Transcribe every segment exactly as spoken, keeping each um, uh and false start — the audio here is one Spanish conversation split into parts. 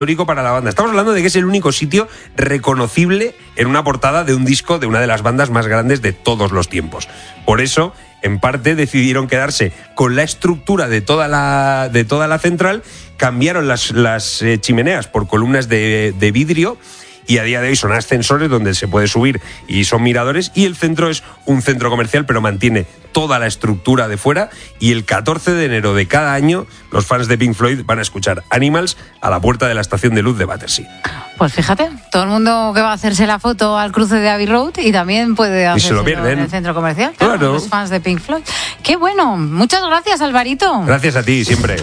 histórico para la banda. Estamos hablando de que es el único sitio reconocible en una portada de un disco de una de las bandas más grandes de todos los tiempos. Por eso, en parte, decidieron quedarse con la estructura de toda la, de toda la central, cambiaron las, las eh, chimeneas por columnas de, de vidrio, y a día de hoy son ascensores donde se puede subir y son miradores, y el centro es un centro comercial, pero mantiene toda la estructura de fuera, y el catorce de enero de cada año los fans de Pink Floyd van a escuchar Animals a la puerta de la estación de luz de Battersea. Pues fíjate, todo el mundo que va a hacerse la foto al cruce de Abbey Road y también puede hacerlo en el centro comercial. Claro, claro. Los fans de Pink Floyd. ¡Qué bueno! Muchas gracias, Alvarito. Gracias a ti, siempre.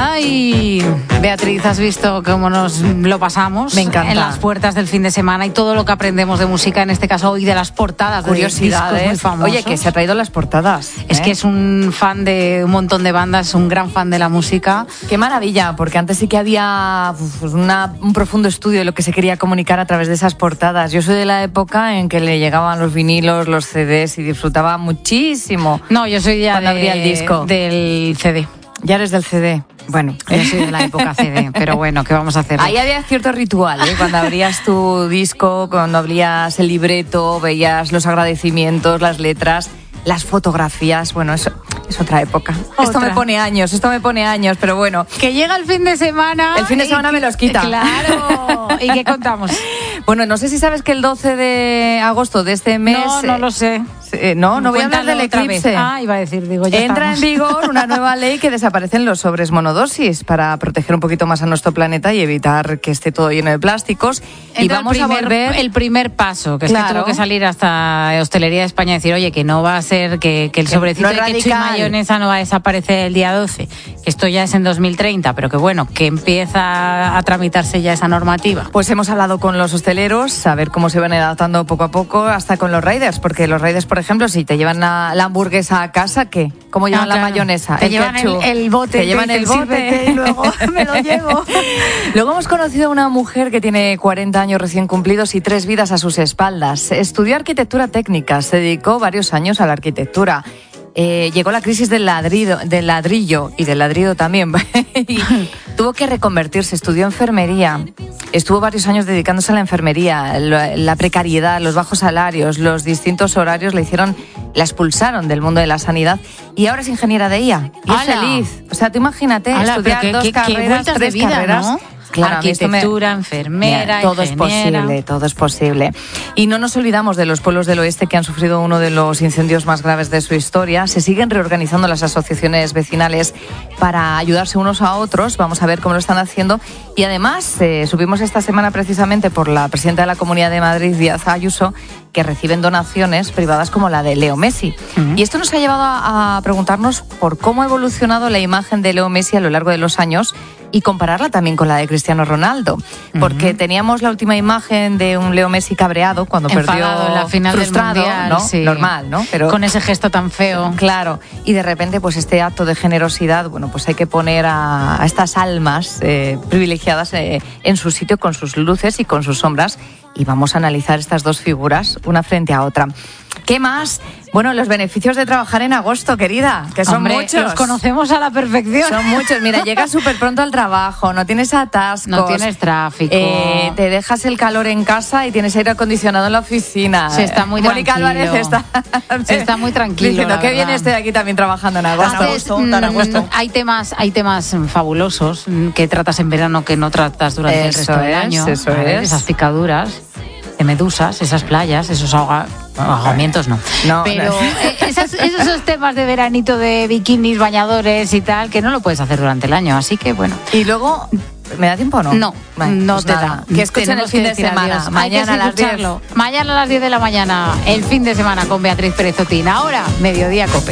Ay, Beatriz, ¿has visto cómo nos lo pasamos? Me encanta. En las puertas del fin de semana y todo lo que aprendemos de música, en este caso hoy de las portadas de discos muy famosos. Oye, que se ha traído las portadas. ¿eh? Es que es un fan de un montón de bandas, un gran fan de la música. Qué maravilla, porque antes sí que había pues, una, un profundo estudio de lo que se quería comunicar a través de esas portadas. Yo soy de la época en que le llegaban los vinilos, los C Ds y disfrutaba muchísimo. No, yo soy ya cuando de, abría el disco. Del C D. Ya eres del C D. Bueno, yo soy de la época C D, pero bueno, ¿qué vamos a hacer? Ahí había cierto ritual, ¿eh? Cuando abrías tu disco, cuando abrías el libreto, veías los agradecimientos, las letras, las fotografías. Bueno, eso es otra época. Otra. Esto me pone años, esto me pone años, pero bueno. Que llega el fin de semana. El fin de semana me los quita. Claro. ¿Y qué contamos? Bueno, no sé si sabes que el doce de agosto de este mes... No, no lo sé. Eh, no, no voy a hablar del eclipse. Ah, iba a decir, digo, ya Entra estamos. en vigor una nueva ley que desaparecen los sobres monodosis para proteger un poquito más a nuestro planeta y evitar que esté todo lleno de plásticos. Entra y vamos el primer, a volver... El primer paso, que es claro. que tuvo que salir hasta Hostelería de España y decir, oye, que no va a ser, que, que el que sobrecito no de ketchup y mayonesa no va a desaparecer el día doce. Que esto ya es en dos mil treinta, pero que bueno, que empieza a tramitarse ya esa normativa. Pues hemos hablado con los hosteleros, a ver cómo se van adaptando poco a poco, hasta con los riders, porque los riders, por ejemplo, si te llevan la, la hamburguesa a casa, ¿qué? ¿Cómo llevan ah, la claro. mayonesa? Te el llevan ketchup, el, el bote. Te llevan el bote sírvete, y luego me lo llevo. Luego hemos conocido a una mujer que tiene cuarenta años recién cumplidos y tres vidas a sus espaldas. Estudió arquitectura técnica, se dedicó varios años a la arquitectura. Eh, llegó la crisis del ladrillo, del ladrillo y del ladrido también. Y tuvo que reconvertirse, estudió enfermería. Estuvo varios años dedicándose a la enfermería. La, la precariedad, los bajos salarios, los distintos horarios le hicieron, la expulsaron del mundo de la sanidad y ahora es ingeniera de I A. Y es feliz. O sea, tú imagínate ¡Hala! estudiar qué, dos qué, carreras, qué tres de vida, carreras. ¿no? Claro, arquitectura, me... enfermera, Mira, todo ingeniera. es posible, todo es posible. Y no nos olvidamos de los pueblos del oeste que han sufrido uno de los incendios más graves de su historia. Se siguen reorganizando las asociaciones vecinales para ayudarse unos a otros. Vamos a ver cómo lo están haciendo. Y además, eh, subimos esta semana precisamente por la presidenta de la Comunidad de Madrid, Díaz Ayuso, que reciben donaciones privadas como la de Leo Messi. Uh-huh. Y esto nos ha llevado a, a preguntarnos por cómo ha evolucionado la imagen de Leo Messi a lo largo de los años y compararla también con la de Cristiano Ronaldo. Porque uh-huh. teníamos la última imagen de un Leo Messi cabreado cuando enfadado perdió, en la final frustrado, del mundial, ¿no? Sí. Normal, ¿no? Pero con ese gesto tan feo. Claro. Y de repente, pues este acto de generosidad, bueno, pues hay que poner a, a estas almas eh, privilegiadas eh, en su sitio con sus luces y con sus sombras. Y vamos a analizar estas dos figuras, una frente a otra. ¿Qué más? Bueno, los beneficios de trabajar en agosto, querida, que son Hombre, muchos. Los conocemos a la perfección. Son muchos. Mira, llegas súper pronto al trabajo, no tienes atascos. No tienes tráfico. Eh, te dejas el calor en casa y tienes aire acondicionado en la oficina. Se está muy Mónica tranquilo. Álvarez está... Se está muy tranquilo, diciendo, qué bien estoy aquí también trabajando en agosto. Haces, agosto, en agosto. Hay temas, hay temas fabulosos que tratas en verano que no tratas durante eso el resto del es, año. Eso ver, es. Esas picaduras de medusas, esas playas, esos ahoga, ahogamientos no. no Pero no. Eh, esas, esos temas de veranito de bikinis, bañadores y tal, que no lo puedes hacer durante el año. Así que bueno. Y luego... ¿Me da tiempo o no? No, vale, no pues te nada. da. Que escuchen el fin de semana. Adiós. Mañana a las diez. Mañana a las diez de la mañana, el fin de semana con Beatriz Pérez Otín. Ahora, Mediodía Cope.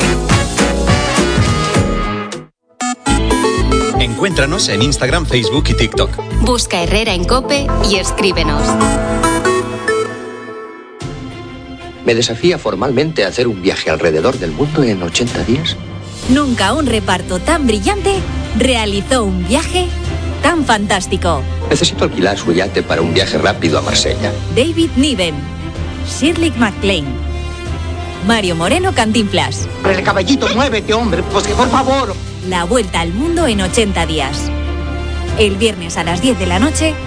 Encuéntranos en Instagram, Facebook y TikTok. Busca Herrera en Cope y escríbenos. ¿Me desafía formalmente a hacer un viaje alrededor del mundo en ochenta días? Nunca un reparto tan brillante realizó un viaje tan fantástico. Necesito alquilar su yate para un viaje rápido a Marsella. David Niven, Shirley MacLaine, Mario Moreno Cantinflas. El caballito, muévete, hombre, pues que por favor. La vuelta al mundo en ochenta días. El viernes a las diez de la noche